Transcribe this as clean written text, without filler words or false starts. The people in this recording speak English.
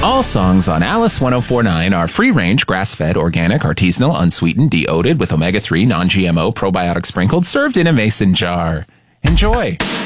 All songs on Alice 1049 are free-range, grass-fed, organic, artisanal, unsweetened, deoded with omega-3, non-GMO, probiotic sprinkled, served in a mason jar. Enjoy!